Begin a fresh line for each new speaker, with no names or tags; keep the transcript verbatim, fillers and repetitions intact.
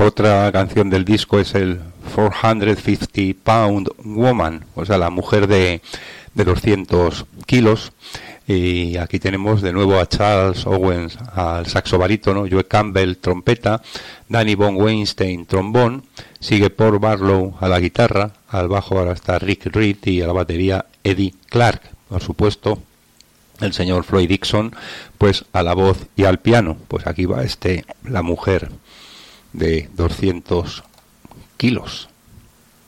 Otra canción del disco es el cuatrocientos cincuenta Pound Woman, o sea, la mujer de, de doscientos kilos. Y aquí tenemos de nuevo a Charles Owens al saxo barítono, Joe Campbell trompeta, Danny Von Weinstein trombón, sigue Paul Barlow a la guitarra, al bajo ahora está Rick Reed y a la batería Eddie Clark, por supuesto el señor Floyd Dixon pues a la voz y al piano. Pues aquí va este, la mujer de doscientos kilos.